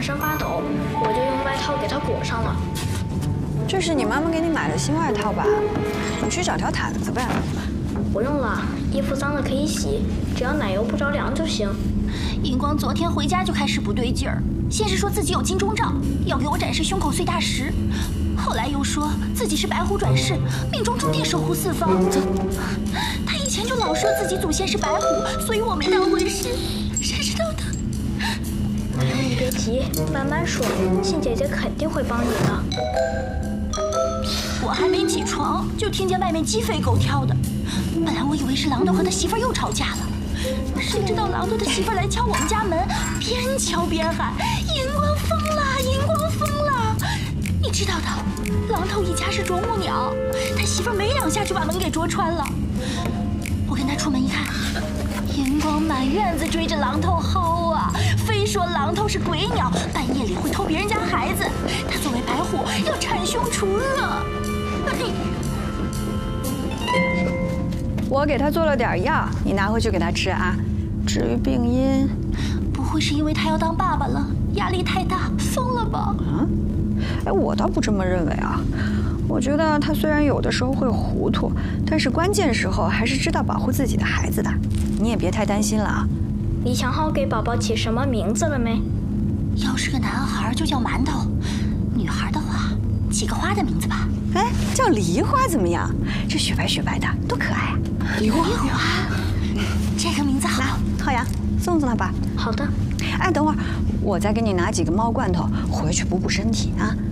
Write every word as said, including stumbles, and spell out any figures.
身发抖，我就用外套给他裹上了。 这是你妈妈给你买的新外套吧？你去找条毯子呗。 不用了，衣服脏了可以洗，只要奶油不着凉就行。 荧光昨天回家就开始不对劲儿，先是说自己有金钟罩，要给我展示胸口碎大石，后来又说自己是白虎转世，命中注定守护四方。他以前就老说自己祖先是白虎，所以我没当回事。谁知道他…… 哎呦，你别急，慢慢说，信姐姐肯定会帮你的。 我还没起床，就听见外面鸡飞狗跳的。本来我以为是榔头和他媳妇又吵架了，谁知道榔头的媳妇来敲我们家门，边敲边喊：“荧光疯了，荧光疯了！”你知道的，榔头一家是啄木鸟，他媳妇没两下就把门给啄穿了。我跟他出门一看，荧光满院子追着榔头薅啊，非说榔头是鬼鸟，半夜里会偷别人家孩子。他作为白虎要铲凶除恶。 我给他做了点药，你拿回去给他吃啊。至于病因， 不会是因为他要当爸爸了，压力太大，疯了吧？ 啊？哎，我倒不这么认为啊。我觉得他虽然有的时候会糊涂，但是关键时候还是知道保护自己的孩子的。你也别太担心了啊。 李强浩给宝宝起什么名字了没？ 要是个男孩就叫馒头，女孩的话起个花的名字吧。 哎，叫梨花怎么样？这雪白雪白的，多可爱啊！ 梨花，梨花，这个名字好。 来，浩洋，送送他吧。 好的。 哎，等会儿我再给你拿几个猫罐头，回去补补身体啊。